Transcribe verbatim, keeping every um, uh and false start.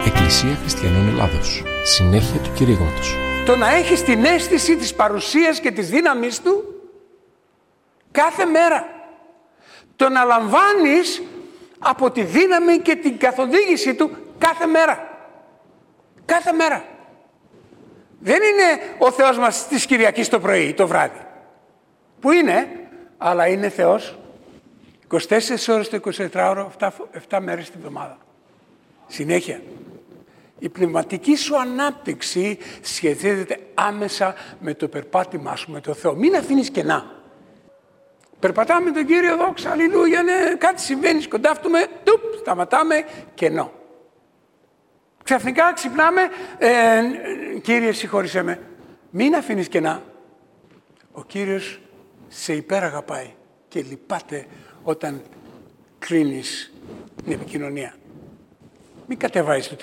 Εκκλησία Χριστιανών Ελλάδος. Συνέχεια του κηρύγματος. Το να έχεις την αίσθηση της παρουσίας και της δύναμης του κάθε μέρα. Το να λαμβάνεις από τη δύναμη και την καθοδήγηση του κάθε μέρα. Κάθε μέρα. Δεν είναι ο Θεός μας της Κυριακής το πρωί ή το βράδυ. Που είναι, αλλά είναι Θεός είκοσι τέσσερις ώρες το εικοσιτετράωρο, επτά μέρες την εβδομάδα. Συνέχεια. Η πνευματική σου ανάπτυξη σχετίζεται άμεσα με το περπάτημά σου με τον Θεό. Μην αφήνεις κενά. Περπατάμε τον Κύριο, δόξα, αλληλούια, ναι, κάτι συμβαίνει, σκοντάφτουμε, τουπ, σταματάμε, κενό. Ξαφνικά ξυπνάμε, ε, Κύριε συγχώρησέ με, μην αφήνεις κενά. Ο Κύριος σε υπεραγαπάει και λυπάται όταν κρίνεις την επικοινωνία. Μην κατεβάζεις το